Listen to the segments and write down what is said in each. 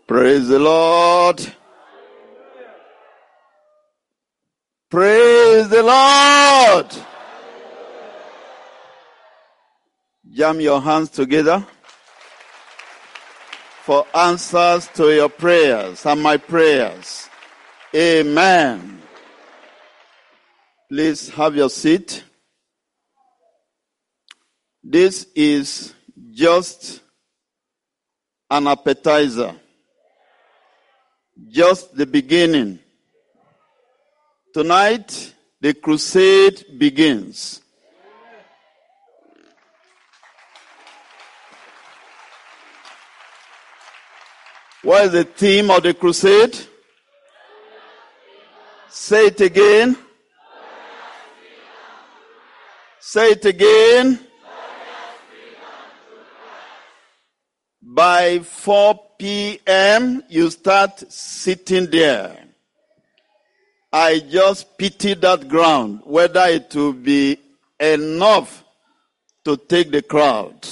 Praise the Lord. Praise the Lord. Jam your hands together for answers to your prayers and my prayers. Amen. Please have your seat. This is just an appetizer. Just the beginning. Tonight, the crusade begins. What is the theme of the crusade? Say it again. Say it again. By 4 p.m., you start sitting there. I just pity that ground, whether it will be enough to take the crowd.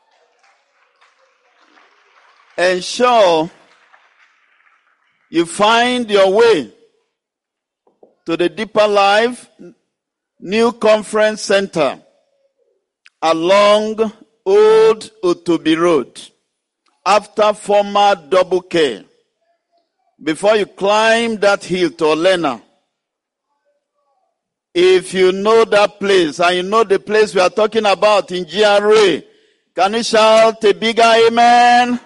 Ensure you find your way to the Deeper Life New Conference Center along Old Otobi Road, after former Double K. Before you climb that hill to Olena, if you know that place, and you know the place we are talking about in GRA, can you shout a bigger amen?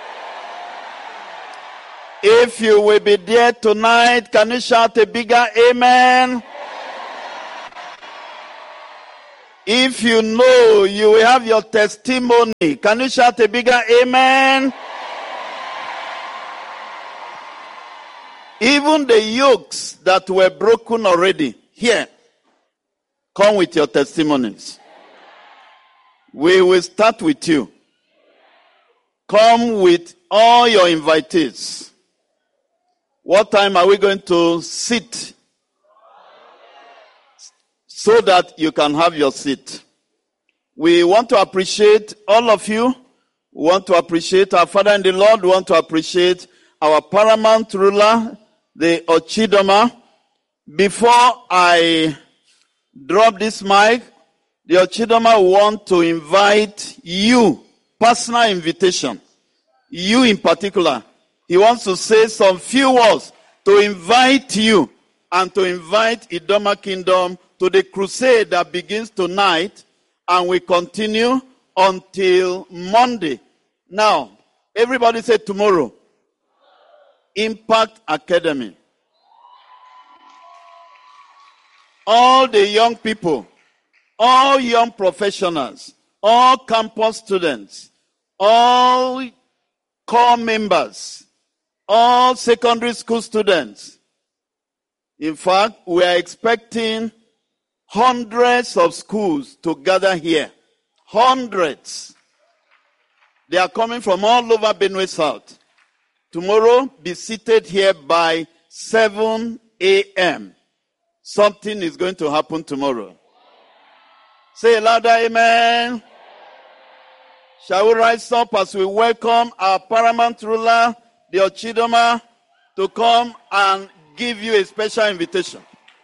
If you will be there tonight, can you shout a bigger amen? If you know you will have your testimony, can you shout a bigger amen? Even the yokes that were broken already, here, come with your testimonies. We will start with you. Come with all your invitees. What time are we going to sit so that you can have your seat? We want to appreciate all of you. We want to appreciate our Father in the Lord. We want to appreciate our paramount ruler, the Ochidoma. Before I drop this mic, the Ochidoma want to invite you, personal invitation, you in particular. He wants to say some few words to invite you and to invite Idoma Kingdom to the crusade that begins tonight and will continue until Monday. Now, everybody say tomorrow. Impact Academy. All the young people, all young professionals, all campus students, all core members, all secondary school students. In fact, we are expecting hundreds of schools to gather here. Hundreds. They are coming from all over Benue South. Tomorrow, be seated here by 7 a.m. Something is going to happen tomorrow. Say louder, amen. Shall we rise up as we welcome our paramount ruler, the Ochidoma, to come and give you a special invitation?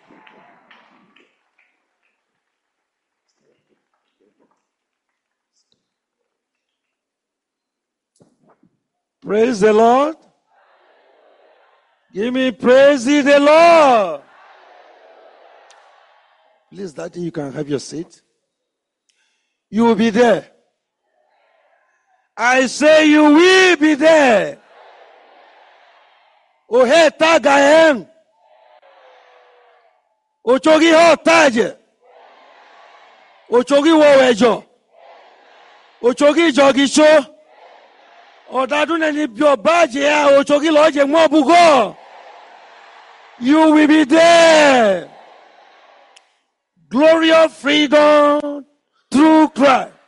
Praise the Lord. Give me praise the Lord. Please, Daddy, you can have your seat. You will be there. I say you will be there. Ohe tagahem. Ochogi ho taje. Ochogi wo wejo. Ochogi jogi show. Odadune ni bio baje ya ochogi loje mwabugo. You will be there. Glory of freedom through Christ.